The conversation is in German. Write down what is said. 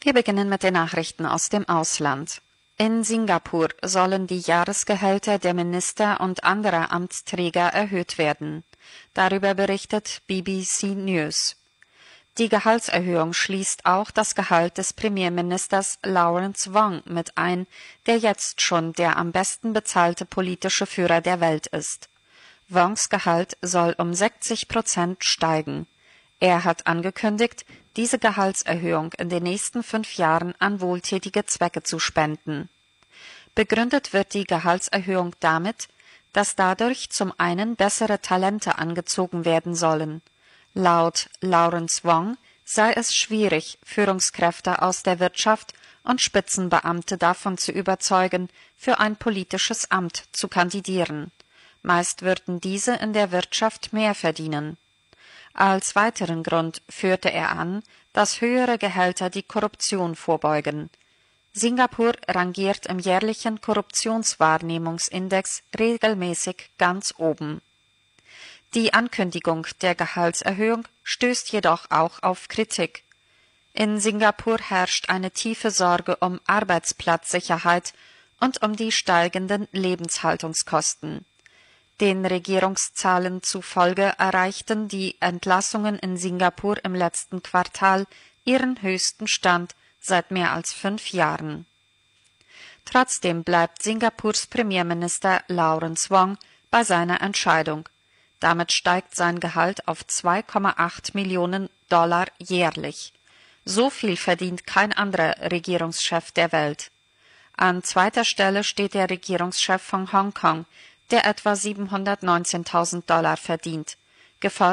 Wir beginnen mit den Nachrichten aus dem Ausland. In Singapur sollen die Jahresgehälter der Minister und anderer Amtsträger erhöht werden. Darüber berichtet BBC News. Die Gehaltserhöhung schließt auch das Gehalt des Premierministers Lawrence Wong mit ein, der jetzt schon der am besten bezahlte politische Führer der Welt ist. Wongs Gehalt soll um 60% steigen. Er hat angekündigt, diese Gehaltserhöhung in den nächsten 5 Jahren an wohltätige Zwecke zu spenden. Begründet wird die Gehaltserhöhung damit, dass dadurch zum einen bessere Talente angezogen werden sollen. Laut Lawrence Wong sei es schwierig, Führungskräfte aus der Wirtschaft und Spitzenbeamte davon zu überzeugen, für ein politisches Amt zu kandidieren. Meist würden diese in der Wirtschaft mehr verdienen. Als weiteren Grund führte er an, dass höhere Gehälter die Korruption vorbeugen. Singapur rangiert im jährlichen Korruptionswahrnehmungsindex regelmäßig ganz oben. Die Ankündigung der Gehaltserhöhung stößt jedoch auch auf Kritik. In Singapur herrscht eine tiefe Sorge um Arbeitsplatzsicherheit und um die steigenden Lebenshaltungskosten. Den Regierungszahlen zufolge erreichten die Entlassungen in Singapur im letzten Quartal ihren höchsten Stand seit mehr als 5 Jahren. Trotzdem bleibt Singapurs Premierminister Lawrence Wong bei seiner Entscheidung. Damit steigt sein Gehalt auf 2,8 Millionen Dollar jährlich. So viel verdient kein anderer Regierungschef der Welt. An zweiter Stelle steht der Regierungschef von Hongkong, der etwa 719.000 Dollar verdient, gefolgt